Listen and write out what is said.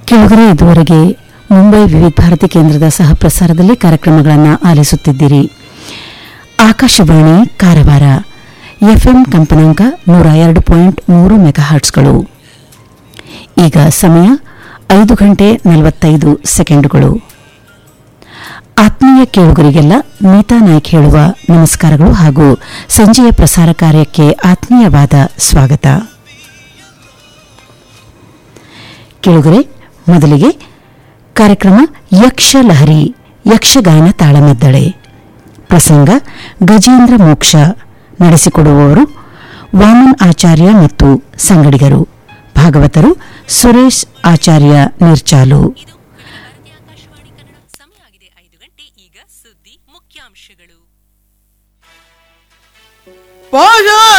ಕೆಳಗರೆ ಇದುವರೆಗೆ ಮುಂಬೈ ವಿವಿಧ ಭಾರತಿ ಕೇಂದ್ರದ ಸಹ ಪ್ರಸಾರದಲ್ಲಿ ಕಾರ್ಯಕ್ರಮಗಳನ್ನು ಆಲಿಸುತ್ತಿದ್ದೀರಿ. ಆಕಾಶವಾಣಿ ಕಾರವಾರ ಎಫ್ಎಂ ಕಂಪನಾಂಕ 102.3 ಮೆಗಾಹರ್ಟ್ಸ್ಗಳು. ಈಗ ಸಮಯ 5:45 ಆತ್ಮೀಯ ಕೇಳುಗರಿಗೆಲ್ಲ ನೀತಾ ನಾಯ್ಕ್ ಹೇಳುವ ನಮಸ್ಕಾರಗಳು ಹಾಗೂ ಸಂಜೆಯ ಪ್ರಸಾರ ಕಾರ್ಯಕ್ಕೆ ಆತ್ಮೀಯವಾದ ಸ್ವಾಗತ. ಕೇಳುಗರೆ, ಮೊದಲಿಗೆ ಕಾರ್ಯಕ್ರಮ ಯಕ್ಷಲಹರಿ, ಯಕ್ಷಗಾನ ತಾಳಮದ್ದಳೆ. ಪ್ರಸಂಗ ಗಜೇಂದ್ರ ಮೋಕ್ಷ. ನಡೆಸಿಕೊಡುವವರು ವಾಮನ್ ಆಚಾರ್ಯ ಮತ್ತು ಸಂಗಡಿಗರು. ಭಾಗವತರು ಸುರೇಶ್ ಆಚಾರ್ಯ ನಿರ್ಚಾಲು. ಪಾಜ